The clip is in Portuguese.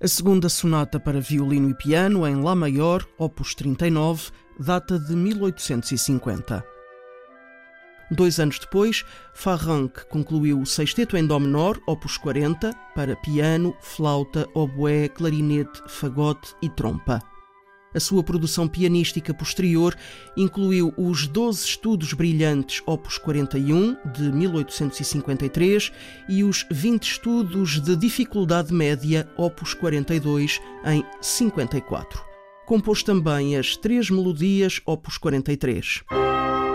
A segunda sonata para violino e piano, em Lá maior, opus 39, data de 1850. 2 anos depois, Farranc concluiu o sexteto em dó menor, opus 40, para piano, flauta, oboé, clarinete, fagote e trompa. A sua produção pianística posterior incluiu os 12 estudos brilhantes opus 41, de 1853, e os 20 estudos de dificuldade média opus 42, em 54. Compôs também as 3 melodias opus 43.